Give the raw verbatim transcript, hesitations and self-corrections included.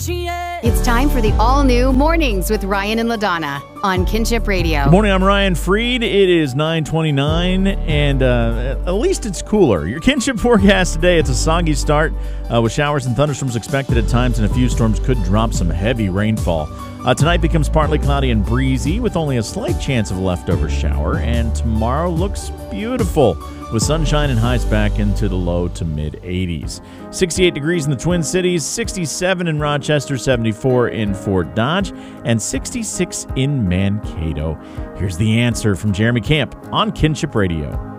It's time for the all-new Mornings with Ryan and LaDonna on Kinship Radio. Good morning, I'm Ryan Freed. It is nine twenty-nine, and uh, at least it's cooler. Your Kinship forecast today, it's a soggy start uh, with showers and thunderstorms expected at times, and a few storms could drop some heavy rainfall. Uh, tonight becomes partly cloudy and breezy with only a slight chance of a leftover shower, and tomorrow looks beautiful with sunshine and highs back into the low to mid eighties. sixty-eight degrees in the Twin Cities, sixty-seven in Rochester, seventy-four in Fort Dodge, and sixty-six in Mankato. Here's the answer from Jeremy Camp on Kinship Radio.